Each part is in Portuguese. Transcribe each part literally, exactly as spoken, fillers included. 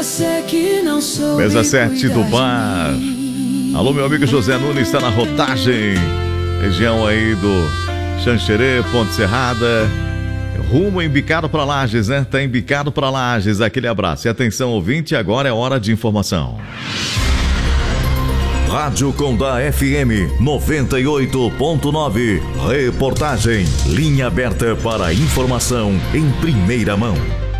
você que não soube Mesa sete do bar. Alô, meu amigo José Nunes está na rodagem. Região aí do Xanxerê, Ponte Serrada. Rumo embicado para Lages, né? Tá embicado para Lages. Aquele abraço. E atenção, ouvinte, agora é hora de informação. Rádio Condá F M noventa e oito ponto nove. Reportagem. Linha aberta para informação em primeira mão.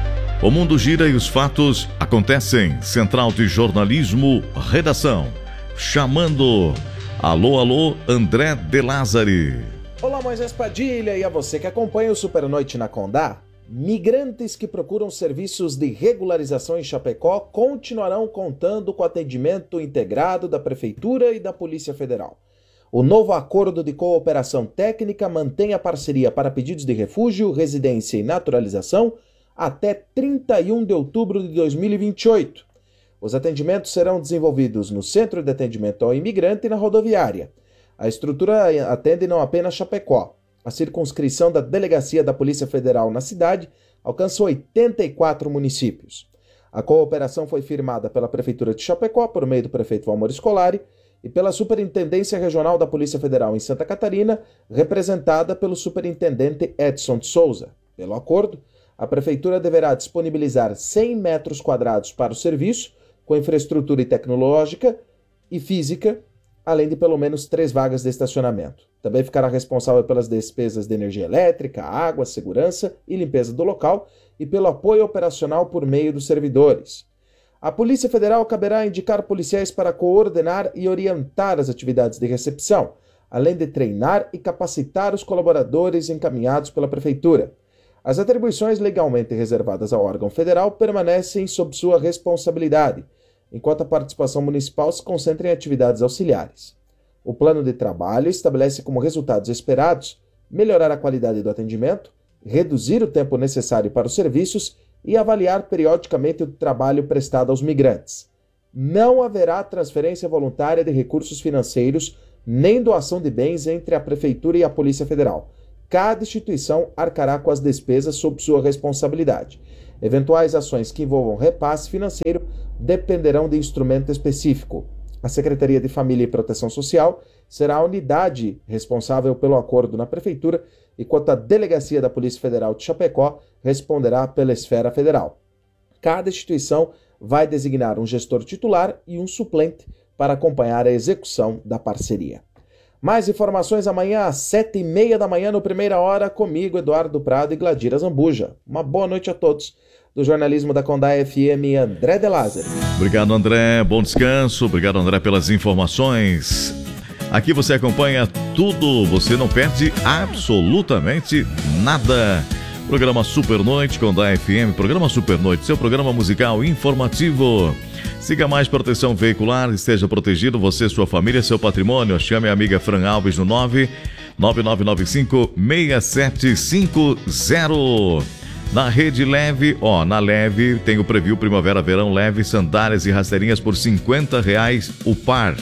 O mundo gira e os fatos acontecem. Central de Jornalismo, redação. Chamando. Alô, alô, André De Lázari. Olá, Moisés Padilha e a você que acompanha o Supernoite na Condá. Migrantes que procuram serviços de regularização em Chapecó continuarão contando com atendimento integrado da Prefeitura e da Polícia Federal. O novo acordo de cooperação técnica mantém a parceria para pedidos de refúgio, residência e naturalização até trinta e um de outubro de dois mil e vinte e oito. Os atendimentos serão desenvolvidos no Centro de Atendimento ao Imigrante e na rodoviária. A estrutura atende não apenas Chapecó. A circunscrição da Delegacia da Polícia Federal na cidade alcança oitenta e quatro municípios. A cooperação foi firmada pela Prefeitura de Chapecó, por meio do prefeito Valmor Scolari, e pela Superintendência Regional da Polícia Federal em Santa Catarina, representada pelo Superintendente Edson de Souza. Pelo acordo, a Prefeitura deverá disponibilizar cem metros quadrados para o serviço, com infraestrutura e tecnológica e física, além de pelo menos três vagas de estacionamento. Também ficará responsável pelas despesas de energia elétrica, água, segurança e limpeza do local e pelo apoio operacional por meio dos servidores. A Polícia Federal caberá indicar policiais para coordenar e orientar as atividades de recepção, além de treinar e capacitar os colaboradores encaminhados pela Prefeitura. As atribuições legalmente reservadas ao órgão federal permanecem sob sua responsabilidade, enquanto a participação municipal se concentra em atividades auxiliares. O plano de trabalho estabelece como resultados esperados melhorar a qualidade do atendimento, reduzir o tempo necessário para os serviços e avaliar periodicamente o trabalho prestado aos migrantes. Não haverá transferência voluntária de recursos financeiros nem doação de bens entre a Prefeitura e a Polícia Federal. Cada instituição arcará com as despesas sob sua responsabilidade. Eventuais ações que envolvam repasse financeiro dependerão de instrumento específico. A Secretaria de Família e Proteção Social será a unidade responsável pelo acordo na Prefeitura, enquanto a Delegacia da Polícia Federal de Chapecó responderá pela esfera federal. Cada instituição vai designar um gestor titular e um suplente para acompanhar a execução da parceria. Mais informações amanhã às sete e meia da manhã no Primeira Hora, comigo, Eduardo Prado e Gladira Zambuja. Uma boa noite a todos. Do jornalismo da Condá F M, André De Lázari. Obrigado, André. Bom descanso. Obrigado, André, pelas informações. Aqui você acompanha tudo. Você não perde absolutamente nada. Programa Supernoite, Condá F M. Programa Supernoite, seu programa musical informativo. Siga mais proteção veicular. Esteja protegido, você, sua família, seu patrimônio. Chame a amiga Fran Alves no nove nove nove nove cinco seis sete cinco zero. Na Rede Leve, ó, na Leve tem o preview Primavera-Verão Leve, sandálias e rasteirinhas por cinquenta reais o par.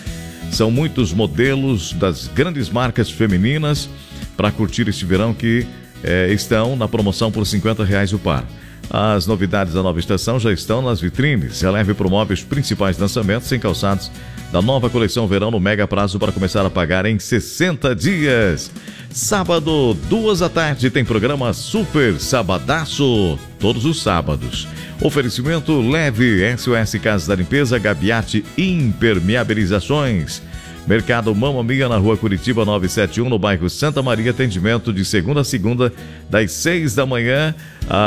São muitos modelos das grandes marcas femininas para curtir este verão que é, estão na promoção por cinquenta reais o par. As novidades da nova estação já estão nas vitrines. A Leve promove os principais lançamentos em calçados da nova coleção verão no mega prazo para começar a pagar em sessenta dias. Sábado, duas da tarde, tem programa Super Sabadaço, todos os sábados. Oferecimento Leve, S O S Casa da Limpeza, Gabiate Impermeabilizações. Mercado Mamma Mia, na rua Curitiba novecentos e setenta e um, no bairro Santa Maria. Atendimento de segunda a segunda, das seis da manhã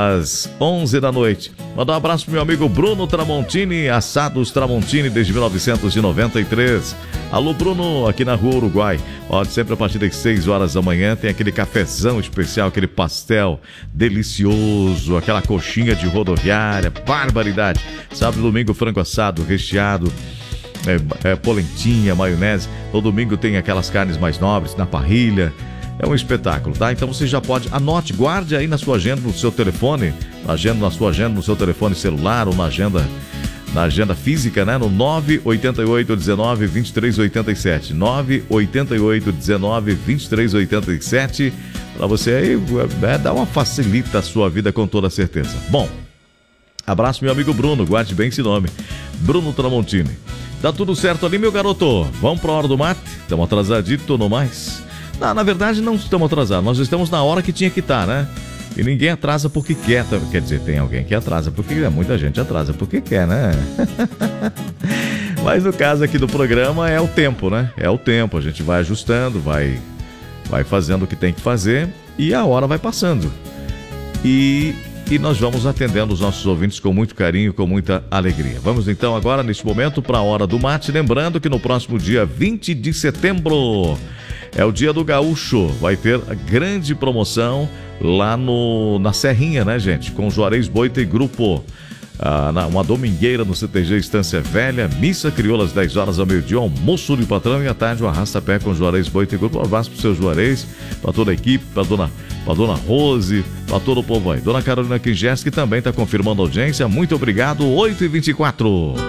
às onze da noite. Mandar um abraço pro meu amigo Bruno Tramontini, Assados Tramontini, desde mil novecentos e noventa e três. Alô, Bruno, aqui na rua Uruguai. Ó, sempre a partir das seis horas da manhã tem aquele cafezão especial, aquele pastel delicioso, aquela coxinha de rodoviária, barbaridade. Sábado e domingo, frango assado, recheado. É, é, polentinha, maionese. Todo domingo tem aquelas carnes mais nobres na parrilha. É um espetáculo, tá? Então você já pode, anote, guarde aí na sua agenda, no seu telefone, na agenda, na sua agenda, no seu telefone celular ou na agenda, na agenda física, né? No nove oito oito um nove dois três oito sete. nove oito oito um nove dois três oito sete. Para você aí, é, dá uma facilita a sua vida com toda certeza. Bom, Abraço, meu amigo Bruno, guarde bem esse nome. Bruno Tramontini. Tá tudo certo ali, meu garoto? Vamos pra hora do mate? Estamos atrasadito no mais? Não, na verdade não estamos atrasados, nós estamos na hora que tinha que estar, né? E ninguém atrasa porque quer, quer dizer, tem alguém que atrasa porque muita gente atrasa porque quer, né? Mas no caso aqui do programa é o tempo, né? É o tempo, a gente vai ajustando, vai, vai fazendo o que tem que fazer e a hora vai passando. E... E nós vamos atendendo os nossos ouvintes com muito carinho, com muita alegria. Vamos então agora, neste momento, para a Hora do Mate. Lembrando que no próximo dia vinte de setembro é o Dia do Gaúcho. Vai ter a grande promoção lá no, na Serrinha, né, gente? Com Juarez Boita e Grupo. Ah, na, uma domingueira no C T G Estância Velha, missa crioula às dez horas ao meio-dia, almoço de patrão e à tarde o arrasta-pé com Juarez Boita e Grupo. Um abraço pro seu Juarez, para toda a equipe, para dona, pra dona Rose, para todo o povo aí. Dona Carolina Kingeski também está confirmando a audiência. Muito obrigado, oito e vinte e quatro.